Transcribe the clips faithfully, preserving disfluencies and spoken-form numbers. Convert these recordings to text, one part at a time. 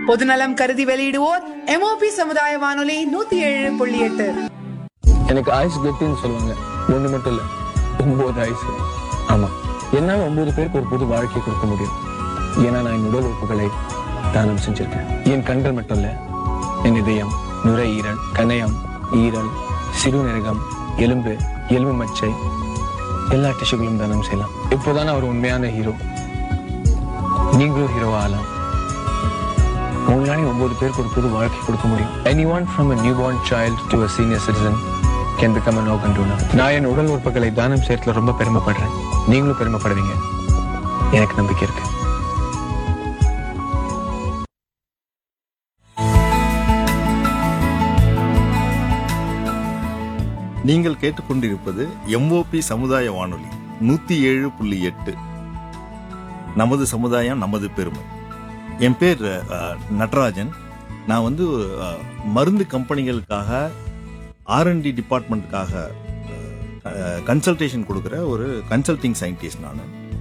பொதுநலம் கருதி வெளியிடுவோர் எம்ஓபி சமுதாய வானொலி நூத்தி ஏழு புள்ளி எட்டு. எனக்கு ஆயுசு கெட்டின்னு சொல்லுவாங்க. ஒண்ணு மட்டும் இல்ல, ஒன்பது ஆயுசு. ஆமா, என்னால ஒன்பது பேருக்கு ஒரு புது வாழ்க்கை கொடுக்க முடியும். ஏன்னா நான் என் உடல் உறுப்புகளை தானம் செஞ்சிருக்கேன். என் கண்கள் மட்டும் இல்ல, என் இதயம், நுரையீரல், கணையம், ஈரல், சிறுநீரகம், எலும்பு, எலும்பு மச்சை, எல்லா டிஷ்யூகளும் தானம் செய்யலாம். இப்போதானே அவர் உண்மையான ஹீரோ. நீங்களும் ஹீரோவா ஆகலாம். உங்களால ஒன்பது பேருக்கு ஒரு புது வாழ்க்கை கொடுக்க முடியும். Anyone from a newborn child to a senior citizen can become an organ donor. நான் என் உடல் உறுப்புகளை தானம் செய்யறதுல ரொம்ப பெருமைப்படுறேன். நீங்களும் பெருமைப்படுவீங்க, எனக்கு நம்பிக்கை இருக்கு. நீங்கள் கேட்டுக்கொண்டிருப்பது எம்ஓபி சமுதாய வானொலி நூத்தி ஏழு புள்ளி எட்டு. நமது சமுதாயம் நமது பெருமை. என் பேர் நடராஜன். நான் வந்து மருந்து கம்பெனிகளுக்காக ஆர்என்டி டிபார்ட்மெண்ட்டுக்காக கன்சல்டேஷன் கொடுக்குற ஒரு கன்சல்டிங் சயின்டிஸ்ட். நான்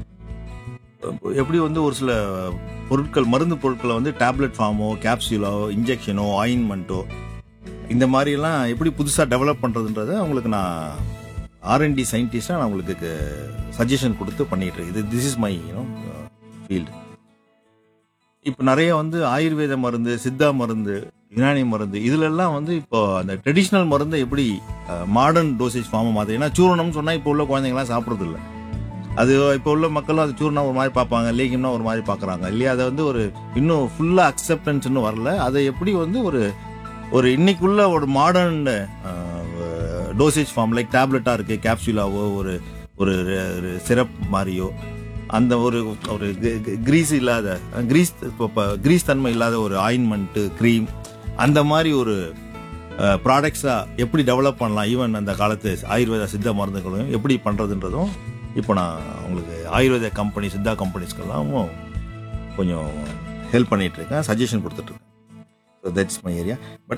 எப்படி வந்து ஒரு சில பொருட்கள், மருந்து பொருட்களை வந்து டேப்லெட் ஃபார்மோ, கேப்சூலோ, இன்ஜெக்ஷனோ, ஆயின்மெண்ட்டோ, இந்த மாதிரிலாம் எப்படி புதுசாக டெவலப் பண்ணுறதுன்றத அவங்களுக்கு நான் ஆர்என்டி சயின்டிஸ்டாக நான் உங்களுக்கு சஜஷன் கொடுத்து பண்ணிட்டு இருக்கேன். இது this is my you know field. இப்போ நிறைய வந்து ஆயுர்வேத மருந்து, சித்தா மருந்து, யுனானி மருந்து, இதுலெல்லாம் வந்து இப்போ அந்த ட்ரெடிஷ்னல் மருந்தை எப்படி மாடர்ன் டோசேஜ் ஃபார்மை மாற்று. ஏன்னா சூரணம்னு சொன்னால் இப்போ உள்ள குழந்தைங்களாம் சாப்பிட்றது இல்லை. அது இப்போ உள்ள மக்களும் அது சூர்ணம் ஒரு மாதிரி பார்ப்பாங்க, லேகியம்னா ஒரு மாதிரி பார்க்குறாங்க இல்லையா. அதை வந்து ஒரு இன்னும் ஃபுல்லாக அக்செப்டன்ஸ் இன்னும் வரல. அதை எப்படி வந்து ஒரு ஒரு இன்னைக்குள்ள ஒரு மாடர்ன் டோசேஜ் ஃபார்ம் லைக் டேப்லெட்டாக இருக்குது, கேப்சூலாவோ, ஒரு ஒரு சிரப் மாதிரியோ, அந்த ஒரு ஒரு கிரீஸ் இல்லாத கிரீஸ் கிரீஸ் தன்மை இல்லாத ஒரு ஆயின்மெண்ட்டு, க்ரீம், அந்த மாதிரி ஒரு ப்ராடக்ட்ஸாக எப்படி டெவலப் பண்ணலாம். ஈவன் அந்த காலத்து ஆயுர்வேத சித்தா மருந்துகளையும் எப்படி பண்ணுறதுன்றதும் இப்போ நான் உங்களுக்கு ஆயுர்வேத கம்பெனி, சித்தா கம்பெனிஸ்க்கெல்லாம் கொஞ்சம் ஹெல்ப் பண்ணிட்டு இருக்கேன், சஜஷன் கொடுத்துட்ருக்கேன். So that's my area. But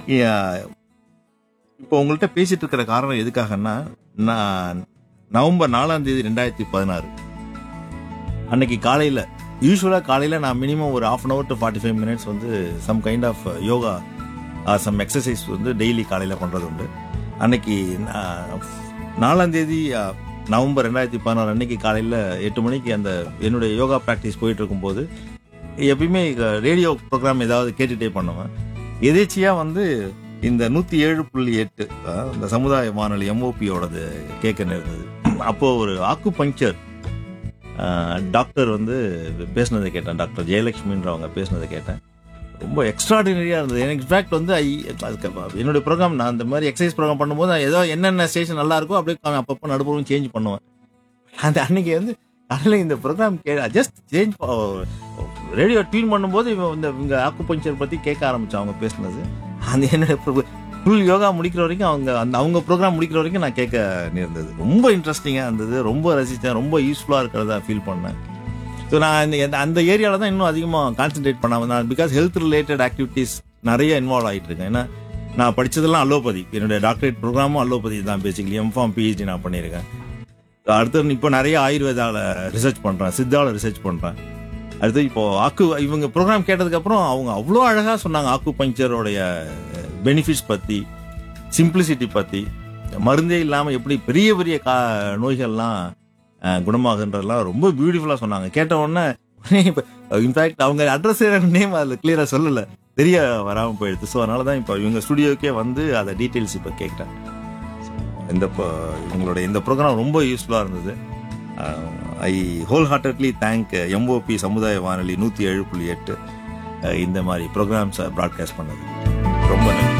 இப்போ உங்கள்கிட்ட பேசிட்டு இருக்கிற காரணம் எதுக்காகன்னா, நான் நவம்பர் நாலாம் தேதி ரெண்டாயிரத்தி பதினாறு அன்னைக்கு காலையில், யூஸ்வலாக காலையில் நான் மினிமம் ஒரு half an hour to forty five minutes வந்து some kind of yoga R some exercise வந்து டெய்லி காலையில் பண்ணுறது உண்டு. அன்னைக்கு நாலாம் தேதி நவம்பர் ரெண்டாயிரத்தி பதினாறு அன்னைக்கு காலையில் எட்டு மணிக்கு அந்த என்னுடைய யோகா ப்ராக்டிஸ் போயிட்டு இருக்கும்போது எப்பயுமே ரேடியோ ப்ரோக்ராம் ஏதாவது கேட்டுகிட்டே பண்ணுவேன். எதேச்சியாக வந்து இந்த நூற்றி ஏழு புள்ளி எட்டு இந்த சமுதாய வானொலி எம்ஓபியோடது கேட்க நேர்ந்தது. அப்போது ஒரு ஆக்கு பஞ்சர் டாக்டர் வந்து பேசினதை கேட்டேன். டாக்டர் ஜெயலட்சுமின்றவங்க பேசினதை கேட்டேன். ரொம்ப எக்ஸ்ட்ராடினரியாக இருந்தது. எனக்கு இன்ஃபேக்ட் வந்து ஐ அதுக்கு என்னுடைய ப்ரோக்ராம், நான் இந்த மாதிரி எக்ஸசைஸ் ப்ரோக்ராம் பண்ணும்போது ஏதோ என்னென்ன ஸ்டேஷன் நல்லா இருக்கோ அப்படியே அப்பப்போ நடுப்புறம் சேஞ்ச் பண்ணுவேன். அந்த அன்னைக்கு வந்து அதில் இந்த program K just change radio tune பண்ணும்போது இவன் இந்த இவங்க ஆக்கு பஞ்சர் பற்றி கேட்க ஆரம்பித்தான் அவங்க பேசினது. அந்த என்னுடைய ஃபுல் யோகா முடிக்கிற வரைக்கும் அவங்க அந்த அவங்க ப்ரோக்ராம் முடிக்கிற வரைக்கும் நான் கேட்க நேர்ந்தது. ரொம்ப இன்ட்ரெஸ்டிங்காக இருந்தது, ரொம்ப ரசித்தேன், ரொம்ப யூஸ்ஃபுல்லாக இருக்கிறதா ஃபீல் பண்ணேன். ஸோ நான் இந்த அந்த ஏரியாவில் தான் இன்னும் அதிகமாக கான்சென்ட்ரேட் பண்ணாமல் நான் பிகாஸ் ஹெல்த் ரிலேட்டட் ஆக்டிவிட்டீஸ் நிறைய இன்வால்வ் ஆகிட்டு இருக்கேன். ஏன்னா நான் படித்ததெல்லாம் அலோபதி, என்னுடைய டாக்டரேட் ப்ரோக்ராமும் அலோபதி தான். பேசிக்கலி எம்ஃபார்ம், பிஹெச்டி நான் பண்ணியிருக்கேன். அடுத்து இப்போ நிறைய ஆயுர்வேதாவில் ரிசர்ச் பண்ணுறேன், சித்தாவில் ரிசர்ச் பண்ணுறேன். அடுத்து இப்போது ஆக்கு இவங்க ப்ரோக்ராம் கேட்டதுக்கப்புறம் அவங்க அவ்வளோ அழகாக சொன்னாங்க ஆக்கு பஞ்சரோடைய பெனிஃபிட்ஸ் பற்றி, சிம்பிளிசிட்டி பற்றி, மருந்தே இல்லாமல் எப்படி பெரிய பெரிய கா நோய்கள்லாம் குணமாகுன்றதெல்லாம் ரொம்ப பியூட்டிஃபுல்லாக சொன்னாங்க. கேட்ட உடனே இப்போ இன்ஃபேக்ட் அவங்க அட்ரஸ் நேம் அதில் கிளியராக சொல்லலை, தெரிய வராமல் போயிடுது. ஸோ அதனால தான் இப்போ இவங்க ஸ்டுடியோக்கே வந்து அதை டீட்டெயில்ஸ் இப்போ கேட்குறேன். இந்த இவங்களோட இந்த ப்ரோக்ராம் ரொம்ப யூஸ்ஃபுல்லாக இருந்தது. ஐ ஹோல் ஹார்ட்டட்லி தேங்க் எம்ஓபி சமுதாய வானொலி நூற்றி ஏழு புள்ளி எட்டு இந்த மாதிரி ப்ரோக்ராம்ஸை ப்ராட்காஸ்ட் பண்ணது. ரொம்ப நன்றி.